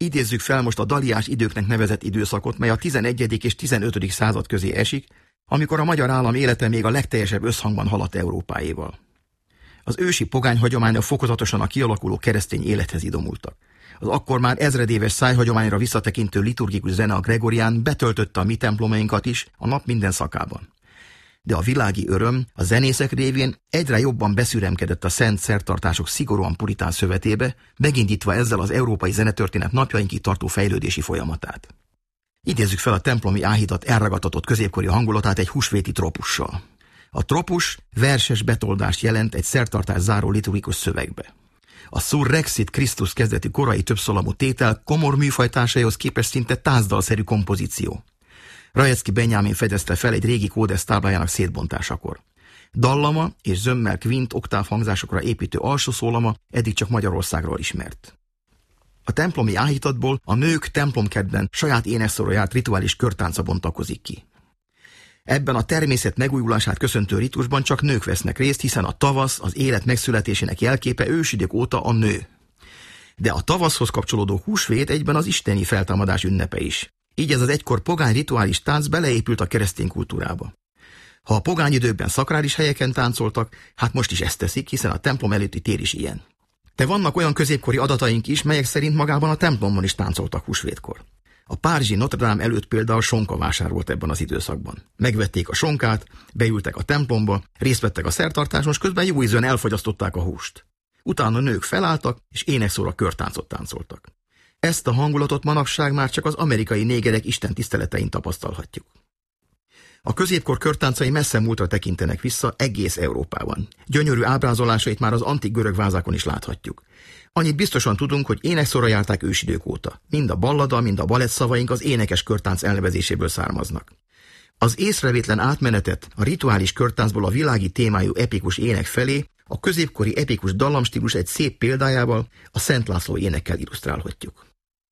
Idézzük fel most a daliás időknek nevezett időszakot, mely a 11. és 15. század közé esik, amikor a magyar állam élete még a legteljesebb összhangban haladt Európáéval. Az ősi pogány hagyományok fokozatosan a kialakuló keresztény élethez idomultak. Az akkor már ezredéves szájhagyományra visszatekintő liturgikus zene a gregorián betöltötte a mi templomainkat is a nap minden szakában. De a világi öröm a zenészek révén egyre jobban beszüremkedett a szent szertartások szigorúan puritán szövetébe, megindítva ezzel az európai zenetörténet napjainkig tartó fejlődési folyamatát. Idézzük fel a templomi áhítat elragadtatott középkori hangulatát egy húsvéti tropussal. A tropus verses betoldást jelent egy szertartás záró liturgikus szövegbe. A Surrexit Christus kezdeti korai többszólamú tétel komor műfajtársaihoz képest szinte tázdalszerű kompozíció. Rajecki Benyámin fedezte fel egy régi kódex táblájának szétbontásakor. Dallama és zömmel kvint oktáv hangzásokra építő alsó szólama eddig csak Magyarországról ismert. A templomi áhítatból a nők templomkertben saját énekszóróját rituális körtánca bontakozik ki. Ebben a természet megújulását köszöntő ritusban csak nők vesznek részt, hiszen a tavasz az élet megszületésének jelképe ősidők óta a nő. De a tavaszhoz kapcsolódó húsvét egyben az isteni feltámadás ünnepe is. Így ez az egykor pogány rituális tánc beleépült a keresztény kultúrába. Ha a pogány időkben szakrális helyeken táncoltak, hát most is ezt teszik, hiszen a templom előtti tér is ilyen. De vannak olyan középkori adataink is, melyek szerint magában a templomban is táncoltak húsvétkor. A párizsi Notre Dame előtt például sonkavásár volt ebben az időszakban. Megvették a sonkát, beültek a templomba, részt vettek a szertartáson, közben jó ízűen elfogyasztották a húst. Utána a nők felálltak, és énekszóra körtáncot táncoltak. Ezt a hangulatot manapság már csak az amerikai négerek istentiszteletein tapasztalhatjuk. A középkor körtáncai messze múltra tekintenek vissza egész Európában. Gyönyörű ábrázolásait már az antik görög vázákon is láthatjuk. Annyit biztosan tudunk, hogy énekszóra járták ősidők óta. Mind a ballada, mind a balett szavaink az énekes körtánc elnevezéséből származnak. Az észrevétlen átmenetet a rituális körtáncból a világi témájú epikus ének felé a középkori epikus dallamstílus egy szép példájával, a Szent László énekkel illusztrálhatjuk.